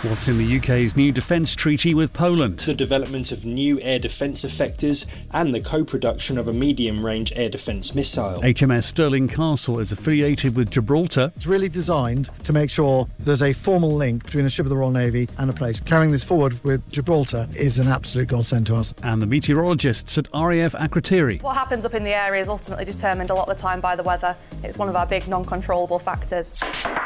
What's in the UK's new defence treaty with Poland? The development of new air defence effectors and the co-production of a medium-range air defence missile. HMS Stirling Castle is affiliated with Gibraltar. It's really designed to make sure there's a formal link between a ship of the Royal Navy and a place. Carrying this forward with Gibraltar is an absolute godsend to us. And the meteorologists at RAF Akrotiri. What happens up in the area is ultimately determined a lot of the time by the weather. It's one of our big non-controllable factors.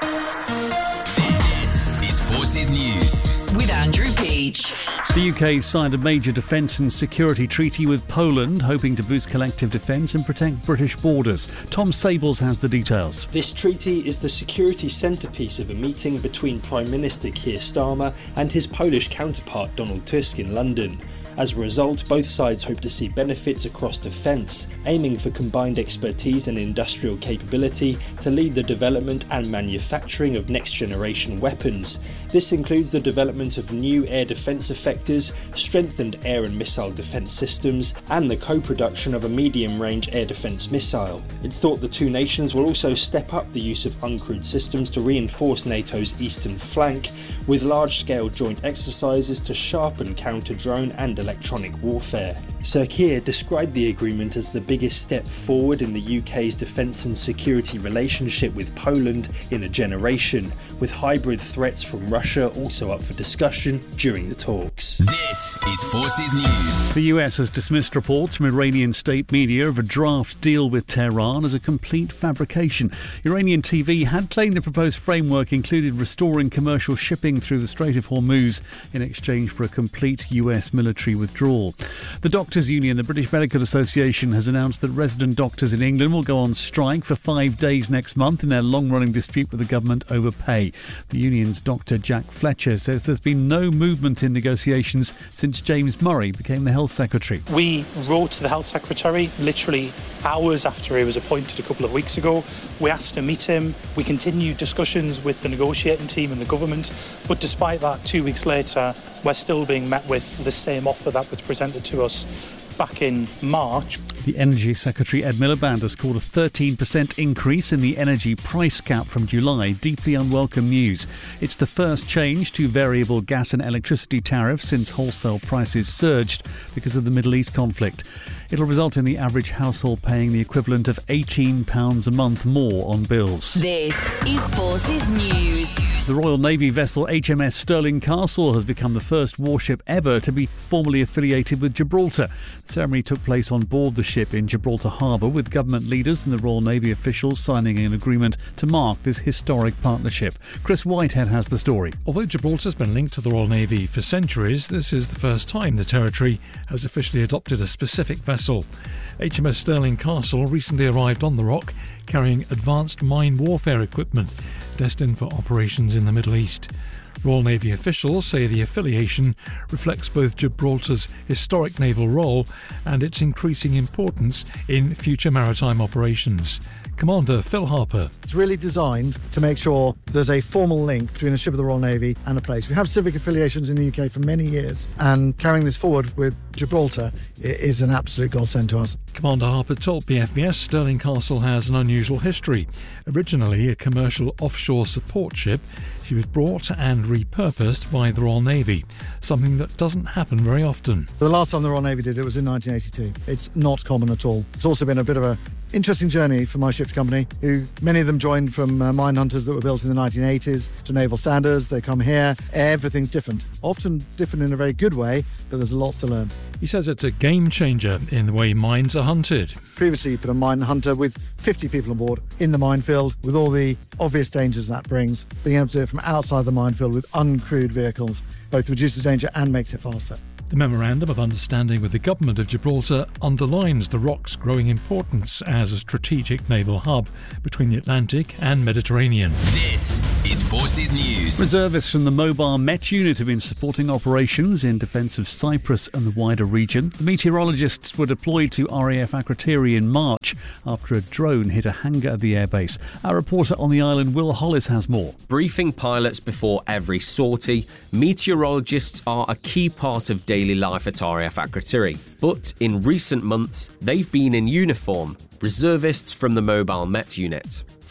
Forces News with Andrew Peach. The UK signed a major defence and security treaty with Poland, hoping to boost collective defence and protect British borders. Tom Sables has the details. This treaty is the security centrepiece of a meeting between Prime Minister Keir Starmer and his Polish counterpart Donald Tusk in London. As a result, both sides hope to see benefits across defence, aiming for combined expertise and industrial capability to lead the development and manufacturing of next-generation weapons. This includes the development of new air defence effectors, strengthened air and missile defence systems, and the co-production of a medium-range air defence missile. It's thought the two nations will also step up the use of uncrewed systems to reinforce NATO's eastern flank, with large-scale joint exercises to sharpen counter-drone and electronic warfare. Sir Keir described the agreement as the biggest step forward in the UK's defence and security relationship with Poland in a generation, with hybrid threats from Russia also up for discussion during the talks. This is Forces News. The US has dismissed reports from Iranian state media of a draft deal with Tehran as a complete fabrication. Iranian TV had claimed the proposed framework included restoring commercial shipping through the Strait of Hormuz in exchange for a complete US military withdrawal. The Doctors' Union, the British Medical Association, has announced that resident doctors in England will go on strike for 5 days next month in their long-running dispute with the government over pay. The union's Dr. Jack Fletcher says there's been no movement in negotiations since James Murray became the Health Secretary. We wrote to the Health Secretary literally hours after he was appointed a couple of weeks ago. We asked to meet him. We continued discussions with the negotiating team and the government, but despite that, 2 weeks later, we're still being met with the same offer that was presented to us back in March. The Energy Secretary Ed Miliband has called a 13% increase in the energy price cap from July deeply unwelcome news. It's the first change to variable gas and electricity tariffs since wholesale prices surged because of the Middle East conflict. It'll result in the average household paying the equivalent of £18 a month more on bills. This is Forces News. The Royal Navy vessel HMS Stirling Castle has become the first warship ever to be formally affiliated with Gibraltar. The ceremony took place on board the ship in Gibraltar Harbour, with government leaders and the Royal Navy officials signing an agreement to mark this historic partnership. Chris Whitehead has the story. Although Gibraltar's been linked to the Royal Navy for centuries, this is the first time the territory has officially adopted a specific vessel. HMS Stirling Castle recently arrived on the Rock carrying advanced mine warfare equipment destined for operations in the Middle East. Royal Navy officials say the affiliation reflects both Gibraltar's historic naval role and its increasing importance in future maritime operations. Commander Phil Harper. It's really designed to make sure there's a formal link between a ship of the Royal Navy and a place. We have civic affiliations in the UK for many years, and carrying this forward with Gibraltar is an absolute godsend to us. Commander Harper told PFBS Stirling Castle has an unusual history. Originally a commercial offshore support ship, she was brought and repurposed by the Royal Navy, something that doesn't happen very often. The last time the Royal Navy did it was in 1982. It's not common at all. It's also been a bit of a interesting journey for my ship's company, who many of them joined from mine hunters that were built in the 1980s to naval standards. They come here, everything's different. Often different in a very good way, but there's lots to learn. He says it's a game changer in the way mines are hunted. Previously, you put a mine hunter with 50 people on board in the minefield, with all the obvious dangers that brings. Being able to do it from outside the minefield with uncrewed vehicles both reduces danger and makes it faster. The Memorandum of Understanding with the Government of Gibraltar underlines the Rock's growing importance as a strategic naval hub between the Atlantic and Mediterranean. This is Forces News. Reservists from the Mobile Met Unit have been supporting operations in defence of Cyprus and the wider region. The meteorologists were deployed to RAF Akrotiri in March after a drone hit a hangar at the airbase. Our reporter on the island, Will Hollis, has more. Briefing pilots before every sortie, meteorologists are a key part of daily life at RAF Akrotiri. But in recent months, they've been in uniform, reservists from the Mobile Met Unit.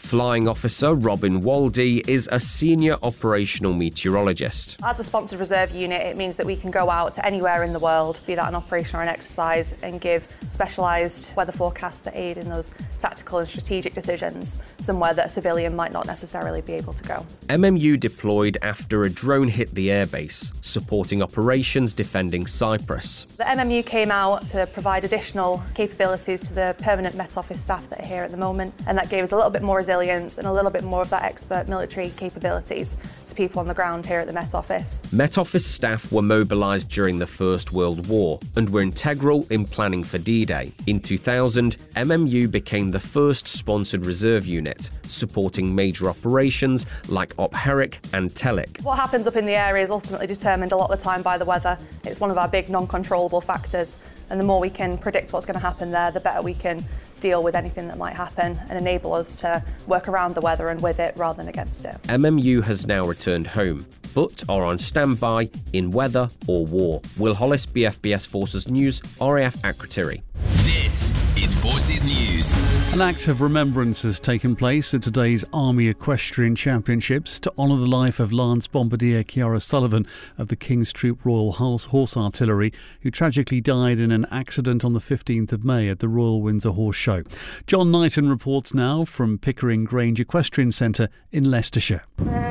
Flying Officer Robin Waldie is a senior operational meteorologist. As a sponsored reserve unit, it means that we can go out to anywhere in the world, be that an operation or an exercise, and give specialised weather forecasts that aid in those tactical and strategic decisions, somewhere that a civilian might not necessarily be able to go. MMU deployed after a drone hit the airbase, supporting operations defending Cyprus. The MMU came out to provide additional capabilities to the permanent Met Office staff that are here at the moment, and that gave us a little bit more resilience and a little bit more of that expert military capabilities to people on the ground here at the Met Office. Met Office staff were mobilised during the First World War and were integral in planning for D-Day. In 2000, MMU became the first sponsored reserve unit, supporting major operations like Op Herrick and Telic. What happens up in the area is ultimately determined a lot of the time by the weather. It's one of our big non-controllable factors, and the more we can predict what's going to happen there, the better we can deal with anything that might happen and enable us to work around the weather and with it rather than against it. MMU has now returned home, but are on standby in weather or war. Will Hollis, BFBS Forces News, RAF Akrotiri. This is Forces News. An act of remembrance has taken place at today's Army Equestrian Championships to honour the life of Lance Bombardier Ciara Sullivan of the King's Troop Royal Horse Artillery, who tragically died in an accident on the 15th of May at the Royal Windsor Horse Show. John Knighton reports now from Pickering Grange Equestrian Centre in Leicestershire.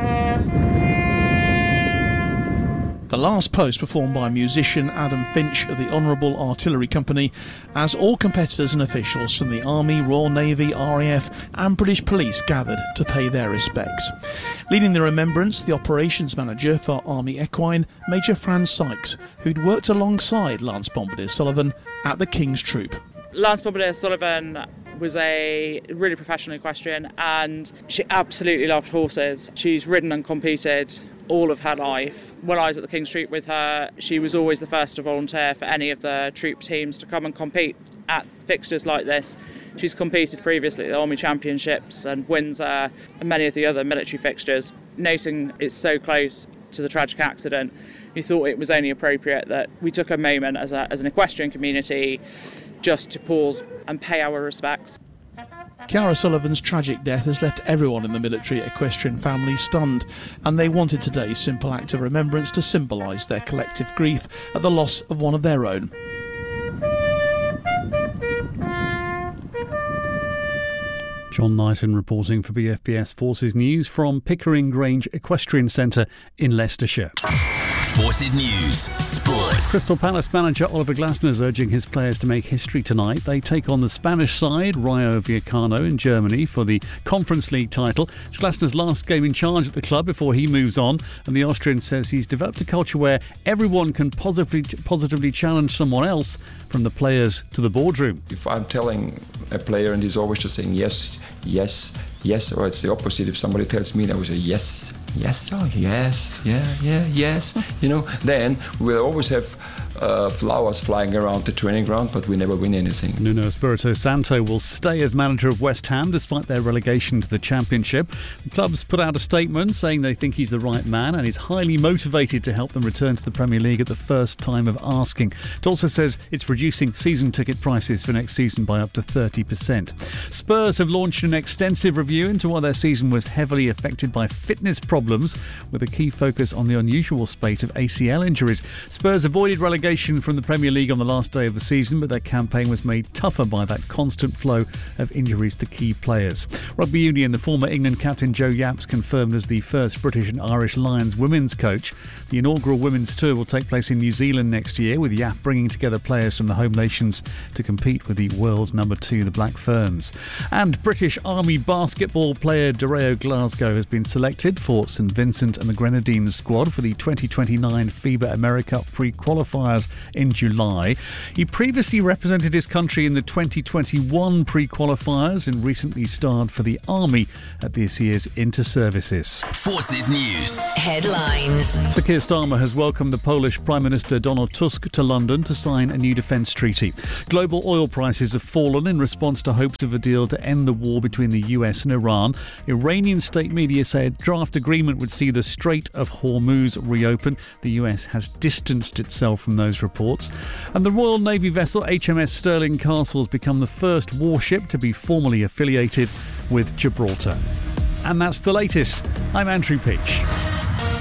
The last post performed by musician Adam Finch of the Honourable Artillery Company, as all competitors and officials from the Army, Royal Navy, RAF and British Police gathered to pay their respects. Leading the remembrance, the operations manager for Army Equine, Major Franz Sykes, who'd worked alongside Lance Bombardier Sullivan at the King's Troop. Lance Bombardier Sullivan was a really professional equestrian and she absolutely loved horses. She's ridden and competed all of her life. When I was at the King's Troop with her, she was always the first to volunteer for any of the troop teams to come and compete at fixtures like this. She's competed previously at the Army Championships and Windsor and many of the other military fixtures. Noting it's so close to the tragic accident, we thought it was only appropriate that we took a moment as an equestrian community just to pause and pay our respects. Ciara Sullivan's tragic death has left everyone in the military equestrian family stunned, and they wanted today's simple act of remembrance to symbolise their collective grief at the loss of one of their own. John Knighton reporting for BFBS Forces News from Pickering Grange Equestrian Centre in Leicestershire. Forces News Sports. Crystal Palace manager Oliver Glasner is urging his players to make history tonight. They take on the Spanish side, Rayo Vallecano, in Germany for the Conference League title. It's Glasner's last game in charge at the club before he moves on, and the Austrian says he's developed a culture where everyone can positively challenge someone else, from the players to the boardroom. If I'm telling a player and he's always just saying yes, yes, yes, or it's the opposite. If somebody tells me, I would say yes, yes, oh yes, yeah, yes. Then we'll always have flowers flying around the training ground, but we never win anything. Nuno Espirito Santo will stay as manager of West Ham despite their relegation to the Championship. The club's put out a statement saying they think he's the right man and is highly motivated to help them return to the Premier League at the first time of asking. It also says it's reducing season ticket prices for next season by up to 30%. Spurs have launched an extensive review into why their season was heavily affected by fitness problems, with a key focus on the unusual spate of ACL injuries. Spurs avoided relegation from the Premier League on the last day of the season, but their campaign was made tougher by that constant flow of injuries to key players. Rugby Union, the former England captain Joe Yapps confirmed as the first British and Irish Lions women's coach. The inaugural women's tour will take place in New Zealand next year, with Yapp bringing together players from the home nations to compete with the world number 2, the Black Ferns. And British Army basketball player Dario Glasgow has been selected for St Vincent and the Grenadines squad for the 2029 FIBA America pre-qualifiers in July. He previously represented his country in the 2021 pre-qualifiers and recently starred for the Army at this year's Inter-Services. Forces News Headlines. Sir Keir Starmer has welcomed the Polish Prime Minister Donald Tusk to London to sign a new defence treaty. Global oil prices have fallen in response to hopes of a deal to end the war between the US and Iran. Iranian state media say a draft agreement agreement would see the Strait of Hormuz reopen. The US has distanced itself from those reports. And the Royal Navy vessel HMS Stirling Castle has become the first warship to be formally affiliated with Gibraltar. And that's the latest. I'm Andrew Peach.